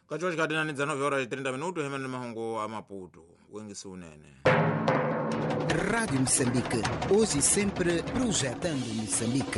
Kacho chikadinani 9h30 hemani mahungu a Maputo wengisi unene. Rádio Moçambique, hoje e sempre projetando Moçambique.